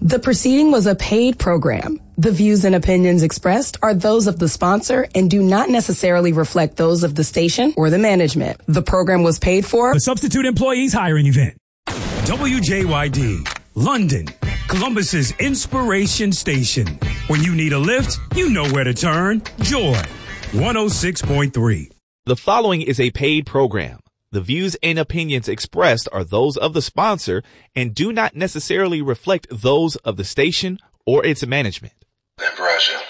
The proceeding was a paid program. The views and opinions expressed are those of the sponsor and do not necessarily reflect those of the station or the management. The program was paid for the Substitute Employees Hiring Event. WJYD, London, Columbus's inspiration station. When you need a lift, you know where to turn. Joy, 106.3. The following is a paid program. The views and opinions expressed are those of the sponsor and do not necessarily reflect those of the station or its management. Impression.